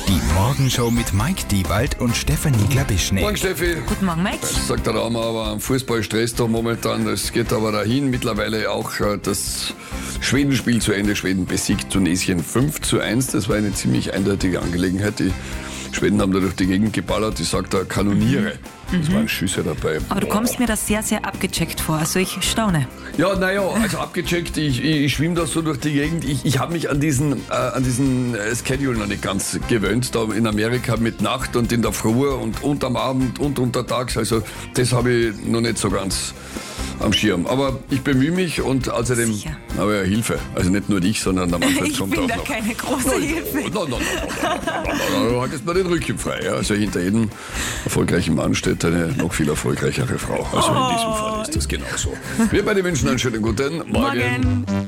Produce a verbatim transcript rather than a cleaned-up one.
Die Morgenshow mit Mike Diewald und Stefanie Glabischnik. Morgen, Steffi. Guten Morgen, Mike. Das sagt der Raumer, aber am Fußballstress da momentan. Es geht aber dahin. Mittlerweile auch äh, das Schwedenspiel zu Ende. Schweden besiegt Tunesien fünf zu eins. Das war eine ziemlich eindeutige Angelegenheit. Die Schweden haben da durch die Gegend geballert. Ich sag da Kanoniere. Es waren Schüsse dabei. Aber du kommst mir das sehr, sehr abgecheckt vor. Also ich staune. Ja, naja, also abgecheckt, ich, ich, ich schwimme da so durch die Gegend. Ich, ich habe mich an diesen, äh, an diesen äh, Schedule noch nicht ganz gewöhnt, da in Amerika mit Nacht und in der Früh und unterm Abend und untertags. Also das habe ich noch nicht so ganz am Schirm. Aber ich bemühe mich und außerdem Sicher. habe ich ja Hilfe. Also nicht nur dich, sondern der Manfred Ich kommt bin auch da noch. keine große Hilfe. Nein, nein, nein, nein, nein, nein, du hattest mir den Rücken frei. Ja. Also hinter jedem erfolgreichen Mann steht eine noch viel erfolgreichere Frau. Also in diesem Fall ist das genauso. Wir beide wünschen einen schönen guten Morgen. Morgen.